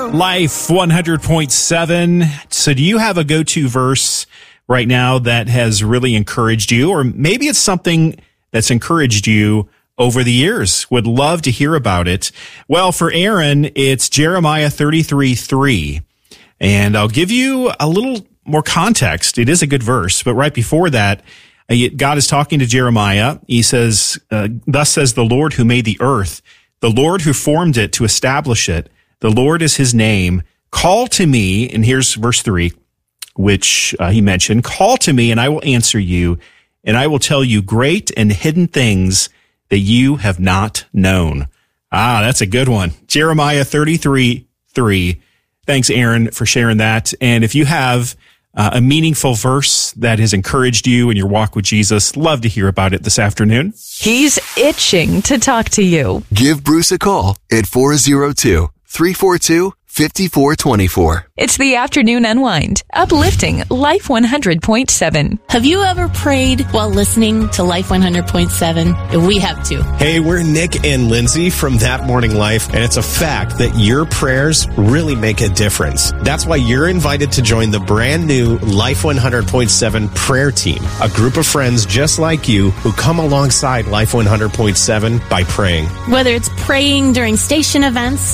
Life 100.7. So do you have a go-to verse right now that has really encouraged you? Or maybe it's something that's encouraged you over the years. Would love to hear about it. Well, for Aaron, it's Jeremiah 33:3. And I'll give you a little more context. It is a good verse, but right before that, God is talking to Jeremiah. He says, thus says the Lord who made the earth, the Lord who formed it to establish it. The Lord is his name. Call to me, and here's verse 3, which he mentioned. Call to me, and I will answer you, and I will tell you great and hidden things that you have not known. That's a good one. Jeremiah 33:3. Thanks, Aaron, for sharing that. And if you have a meaningful verse that has encouraged you in your walk with Jesus, love to hear about it this afternoon. He's itching to talk to you. Give Bruce a call at 402-342-5424. It's the Afternoon Unwind, uplifting Life 100.7. Have you ever prayed while listening to Life 100.7? We have too. Hey, we're Nick and Lindsay from That Morning Life, and it's a fact that your prayers really make a difference. That's why you're invited to join the brand new Life 100.7 prayer team, a group of friends just like you who come alongside Life 100.7 by praying. Whether it's praying during station events,